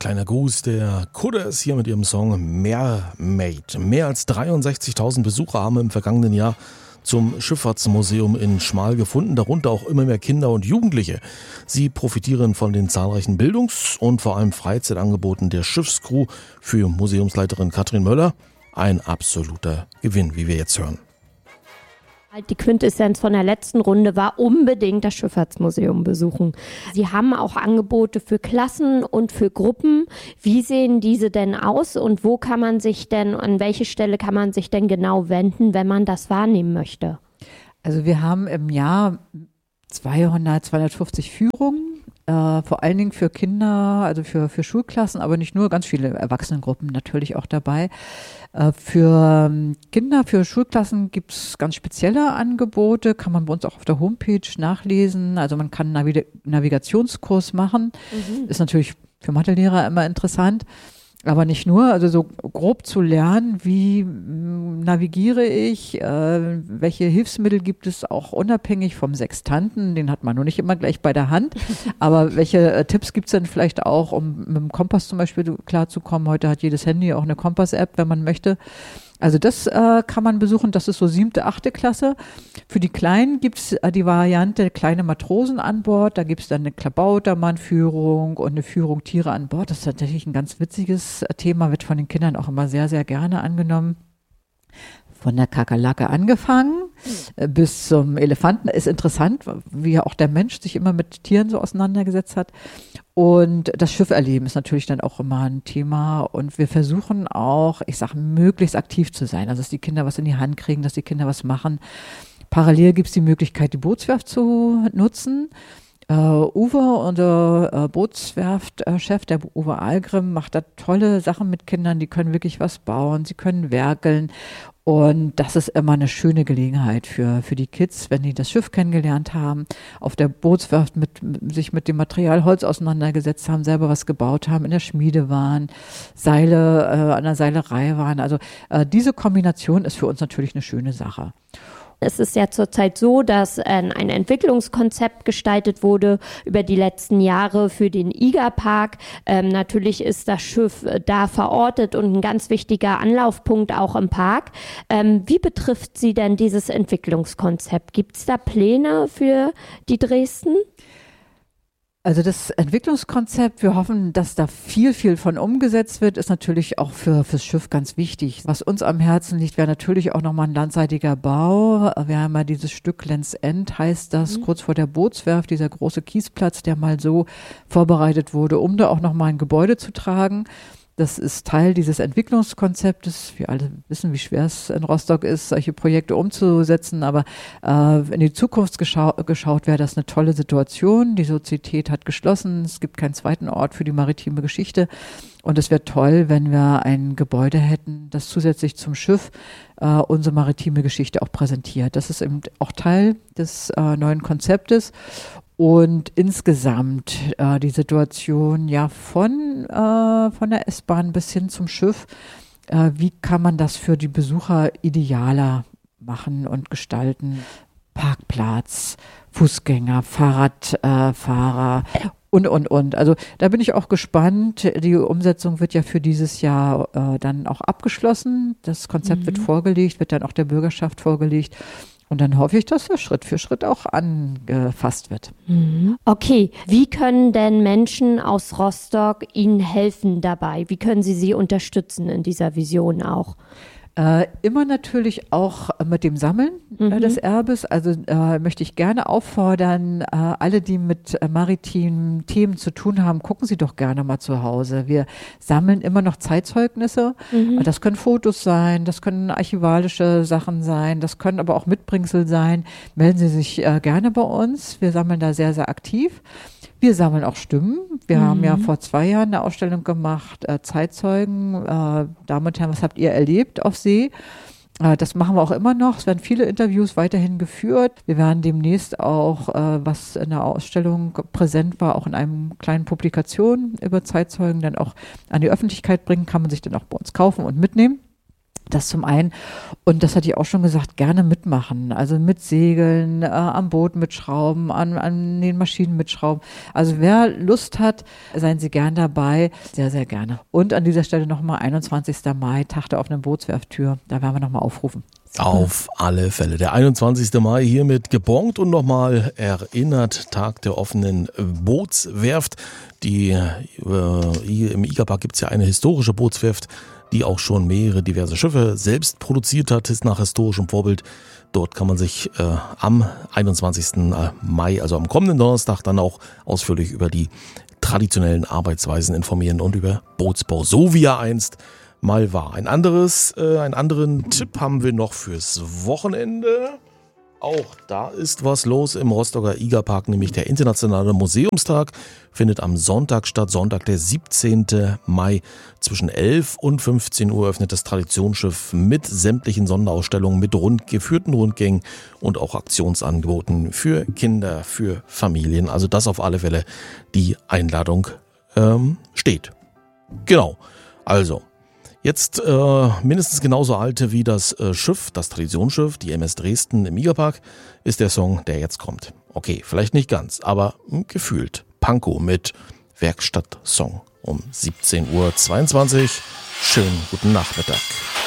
kleiner Gruß der Kudders hier mit ihrem Song Mermaid. Mehr als 63.000 Besucher haben im vergangenen Jahr zum Schifffahrtsmuseum in Schmal gefunden, darunter auch immer mehr Kinder und Jugendliche. Sie profitieren von den zahlreichen Bildungs- und vor allem Freizeitangeboten der Schiffscrew. Für Museumsleiterin Katrin Möller ein absoluter Gewinn, wie wir jetzt hören. Die Quintessenz von der letzten Runde war unbedingt das Schifffahrtsmuseum besuchen. Sie haben auch Angebote für Klassen und für Gruppen. Wie sehen diese denn aus und wo kann man sich denn, an welche Stelle kann man sich denn genau wenden, wenn man das wahrnehmen möchte? Also wir haben im Jahr 250 Führungen, vor allen Dingen für Kinder, also für Schulklassen, aber nicht nur, ganz viele Erwachsenengruppen natürlich auch dabei. Für Kinder, für Schulklassen gibt es ganz spezielle Angebote, kann man bei uns auch auf der Homepage nachlesen. Also man kann einen Navigationskurs machen, ist natürlich für Mathelehrer immer interessant. Aber nicht nur, also so grob zu lernen, wie navigiere ich, welche Hilfsmittel gibt es auch unabhängig vom Sextanten, den hat man nur nicht immer gleich bei der Hand, aber welche Tipps gibt es denn vielleicht auch, um mit dem Kompass zum Beispiel klarzukommen? Heute hat jedes Handy auch eine Kompass-App, wenn man möchte. Also das kann man besuchen, das ist so 7., 8. Klasse. Für die Kleinen gibt's die Variante kleine Matrosen an Bord, da gibt's dann eine Klabautermann-Führung und eine Führung Tiere an Bord. Das ist tatsächlich ein ganz witziges Thema, wird von den Kindern auch immer sehr, sehr gerne angenommen. Von der Kakerlake angefangen bis zum Elefanten ist interessant, wie ja auch der Mensch sich immer mit Tieren so auseinandergesetzt hat. Und das Schifferleben ist natürlich dann auch immer ein Thema. Und wir versuchen auch, ich sage, möglichst aktiv zu sein. Also, dass die Kinder was in die Hand kriegen, dass die Kinder was machen. Parallel gibt es die Möglichkeit, die Bootswerft zu nutzen. Uwe, unser Bootswerftchef, der Uwe Algrim, macht da tolle Sachen mit Kindern. Die können wirklich was bauen, sie können werkeln. Und das ist immer eine schöne Gelegenheit für die Kids, wenn die das Schiff kennengelernt haben, auf der Bootswerft sich mit dem Material Holz auseinandergesetzt haben, selber was gebaut haben, in der Schmiede waren, Seile an der Seilerei waren. Also diese Kombination ist für uns natürlich eine schöne Sache. Es ist ja zurzeit so, dass ein Entwicklungskonzept gestaltet wurde über die letzten Jahre für den IGA-Park. Natürlich ist das Schiff da verortet und ein ganz wichtiger Anlaufpunkt auch im Park. Wie betrifft Sie denn dieses Entwicklungskonzept? Gibt es da Pläne für die Dresden? Also das Entwicklungskonzept, wir hoffen, dass da viel von umgesetzt wird, ist natürlich auch fürs Schiff ganz wichtig. Was uns am Herzen liegt, wäre natürlich auch nochmal ein landseitiger Bau. Wir haben ja dieses Stück Lands End, heißt das, kurz vor der Bootswerft, dieser große Kiesplatz, der mal so vorbereitet wurde, um da auch nochmal ein Gebäude zu tragen. Das ist Teil dieses Entwicklungskonzeptes. Wir alle wissen, wie schwer es in Rostock ist, solche Projekte umzusetzen. Aber in die Zukunft geschaut wäre das eine tolle Situation. Die Sozietät hat geschlossen. Es gibt keinen zweiten Ort für die maritime Geschichte. Und es wäre toll, wenn wir ein Gebäude hätten, das zusätzlich zum Schiff unsere maritime Geschichte auch präsentiert. Das ist eben auch Teil des neuen Konzeptes. Und insgesamt die Situation ja von der S-Bahn bis hin zum Schiff, wie kann man das für die Besucher idealer machen und gestalten? Parkplatz, Fußgänger, Fahrradfahrer und. Also da bin ich auch gespannt. Die Umsetzung wird ja für dieses Jahr dann auch abgeschlossen. Das Konzept wird vorgelegt, wird dann auch der Bürgerschaft vorgelegt. Und dann hoffe ich, dass das Schritt für Schritt auch angefasst wird. Okay, wie können denn Menschen aus Rostock Ihnen helfen dabei? Wie können Sie unterstützen in dieser Vision auch? Immer natürlich auch mit dem Sammeln des Erbes. Also möchte ich gerne auffordern, alle, die mit maritimen Themen zu tun haben, gucken Sie doch gerne mal zu Hause. Wir sammeln immer noch Zeitzeugnisse. Das können Fotos sein, das können archivalische Sachen sein, das können aber auch Mitbringsel sein. Melden Sie sich gerne bei uns. Wir sammeln da sehr, sehr aktiv. Wir sammeln auch Stimmen. Wir haben ja vor 2 Jahren eine Ausstellung gemacht, Zeitzeugen, Damen und Herren, was habt ihr erlebt auf See? Das machen wir auch immer noch. Es werden viele Interviews weiterhin geführt. Wir werden demnächst auch, was in der Ausstellung präsent war, auch in einem kleinen Publikation über Zeitzeugen dann auch an die Öffentlichkeit bringen. Kann man sich dann auch bei uns kaufen und mitnehmen. Das zum einen. Und das hatte ich auch schon gesagt, gerne mitmachen. Also mit Segeln, am Boot mitschrauben, an den Maschinen mitschrauben. Also wer Lust hat, seien Sie gern dabei. Sehr, sehr gerne. Und an dieser Stelle nochmal 21. Mai, Tag der offenen Bootswerftür. Da werden wir nochmal aufrufen. Auf alle Fälle. Der 21. Mai hiermit gebongt und nochmal erinnert, Tag der offenen Bootswerft. Im IGA-Park gibt es ja eine historische Bootswerft, die auch schon mehrere diverse Schiffe selbst produziert hat, ist nach historischem Vorbild. Dort kann man sich am 21. Mai, also am kommenden Donnerstag, dann auch ausführlich über die traditionellen Arbeitsweisen informieren und über Bootsbau, so wie er einst mal war. Einen anderen Tipp haben wir noch fürs Wochenende. Auch da ist was los im Rostocker IGA-Park, nämlich der Internationale Museumstag findet am Sonntag statt. Sonntag, der 17. Mai zwischen 11 und 15 Uhr öffnet das Traditionsschiff mit sämtlichen Sonderausstellungen, mit geführten Rundgängen und auch Aktionsangeboten für Kinder, für Familien. Also das auf alle Fälle die Einladung steht. Genau, also jetzt mindestens genauso alt wie das Schiff, das Traditionsschiff, die MS Dresden im IGA-Park, ist der Song, der jetzt kommt. Okay, vielleicht nicht ganz, aber gefühlt. Pankow mit Werkstattsong um 17.22 Uhr. Schönen guten Nachmittag.